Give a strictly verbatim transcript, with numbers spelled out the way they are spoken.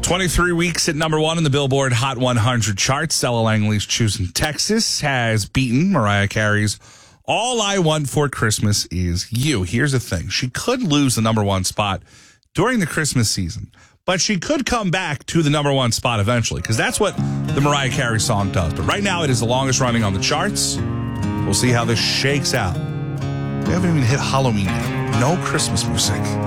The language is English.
twenty-three weeks at number one in the Billboard Hot one hundred charts. Stella Langley's Choosing Texas has beaten Mariah Carey's All I Want for Christmas Is You. Here's the thing. She could lose the number one spot during the Christmas season, but she could come back to the number one spot eventually, because that's what the Mariah Carey song does. But right now, it is the longest running on the charts. We'll see how this shakes out. We haven't even hit Halloween yet. No Christmas music.